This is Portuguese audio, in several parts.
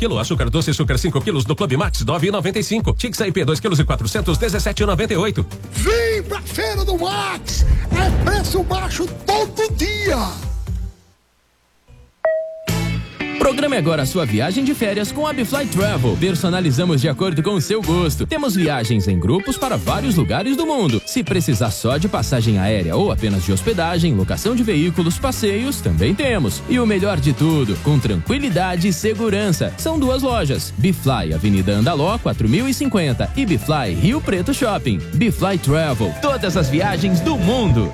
quilo. Açúcar doce Açúcar 5 quilos do Clube Max, 9,95. Tix IP 2 quilos e 400, 17,98. Vem pra Feira do Max! É preço baixo todo dia! Programe agora a sua viagem de férias com a Bifly Travel. Personalizamos de acordo com o seu gosto. Temos viagens em grupos para vários lugares do mundo. Se precisar só de passagem aérea ou apenas de hospedagem, locação de veículos, passeios, também temos. E o melhor de tudo, com tranquilidade e segurança. São 2 lojas. Bifly, Avenida Andaló, 4050 e Bifly Rio Preto Shopping. Bifly Travel. Todas as viagens do mundo.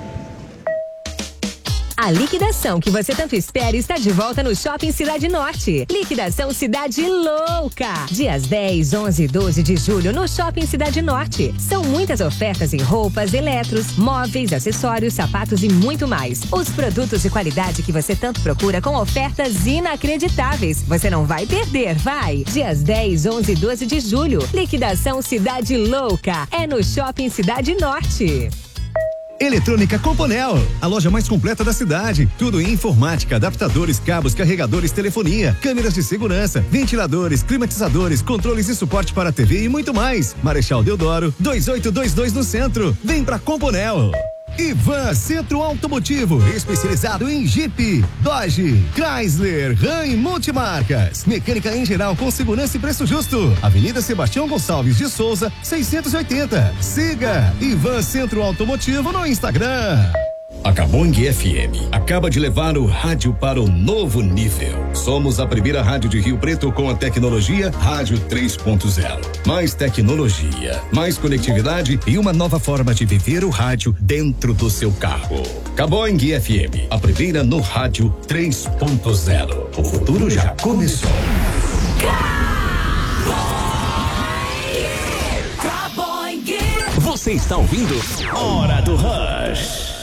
A liquidação que você tanto espera está de volta no Shopping Cidade Norte. Liquidação Cidade Louca. Dias 10, 11 e 12 de julho no Shopping Cidade Norte. São muitas ofertas em roupas, eletros, móveis, acessórios, sapatos e muito mais. Os produtos de qualidade que você tanto procura com ofertas inacreditáveis. Você não vai perder, vai. Dias 10, 11 e 12 de julho. Liquidação Cidade Louca. É no Shopping Cidade Norte. Eletrônica Componel, a loja mais completa da cidade. Tudo em informática, adaptadores, cabos, carregadores, telefonia, câmeras de segurança, ventiladores, climatizadores, controles e suporte para TV e muito mais. Marechal Deodoro, 2822 no centro. Vem pra Componel. Ivan Centro Automotivo, especializado em Jeep, Dodge, Chrysler, Ram e multimarcas. Mecânica em geral com segurança e preço justo. Avenida Sebastião Gonçalves de Souza, 680. Siga Ivan Centro Automotivo no Instagram. A Cabong FM acaba de levar o rádio para um novo nível. Somos a primeira rádio de Rio Preto com a tecnologia Rádio 3.0. Mais tecnologia, mais conectividade e uma nova forma de viver o rádio dentro do seu carro. Cabong FM, a primeira no Rádio 3.0. O futuro já começou. Você está ouvindo Hora do Rush.